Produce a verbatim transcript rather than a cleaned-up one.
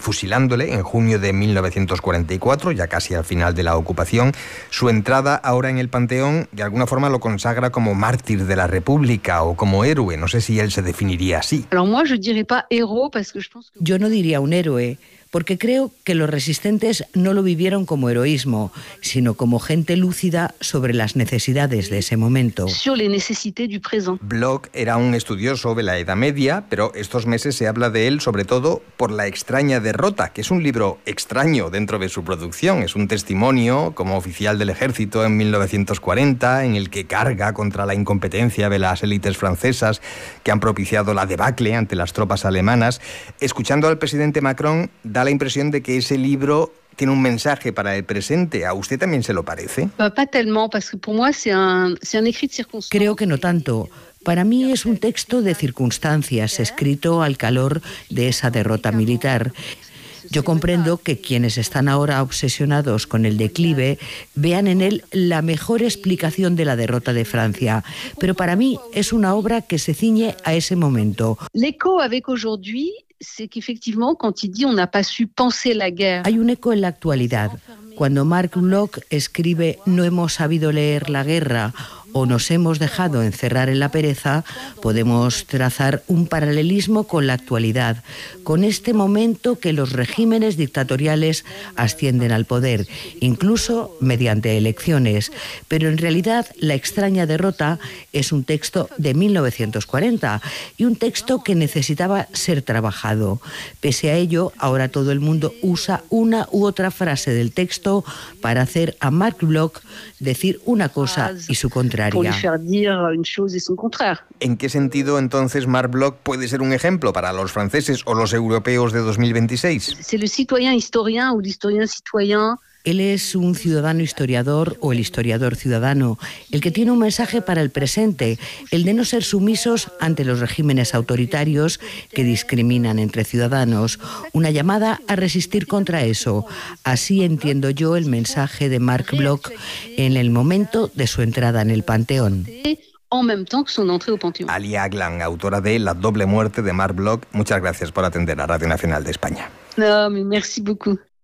fusilándole en junio de mil novecientos cuarenta y cuatro, ya casi al final de la ocupación. Su entrada ahora en el Panteón de alguna forma lo consagra como mártir de la República o como héroe. No sé si él se definiría así. Yo no diría un héroe, porque creo que los resistentes no lo vivieron como heroísmo, sino como gente lúcida sobre las necesidades de ese momento. Bloch era un estudioso de la Edad Media, pero estos meses se habla de él sobre todo por La extraña derrota, que es un libro extraño dentro de su producción. Es un testimonio como oficial del ejército en mil novecientos cuarenta, en el que carga contra la incompetencia de las élites francesas que han propiciado la debacle ante las tropas alemanas. Escuchando al presidente Macron, da la impresión de que ese libro tiene un mensaje para el presente. ¿A usted también se lo parece? Creo que no tanto. Para mí es un texto de circunstancias, escrito al calor de esa derrota militar. Yo comprendo que quienes están ahora obsesionados con el declive vean en él la mejor explicación de la derrota de Francia, pero para mí es una obra que se ciñe a ese momento. Hay un eco en la actualidad. Cuando Marc Bloch escribe "no hemos sabido leer la guerra" o "nos hemos dejado encerrar en la pereza", podemos trazar un paralelismo con la actualidad, con este momento que los regímenes dictatoriales ascienden al poder, incluso mediante elecciones. Pero en realidad La extraña derrota es un texto de mil novecientos cuarenta y un texto que necesitaba ser trabajado. Pese a ello, ahora todo el mundo usa una u otra frase del texto para hacer a Marc Bloch decir una cosa y su contraria. ¿En qué sentido entonces Marc Bloch puede ser un ejemplo para los franceses o los europeos de dos mil veintiséis? Él es un ciudadano historiador o el historiador ciudadano, el que tiene un mensaje para el presente, el de no ser sumisos ante los regímenes autoritarios que discriminan entre ciudadanos, una llamada a resistir contra eso. Así entiendo yo el mensaje de Marc Bloch en el momento de su entrada en el Panteón. Alia Aglan, autora de La doble muerte de Marc Bloch, muchas gracias por atender a Radio Nacional de España. No, merci beaucoup.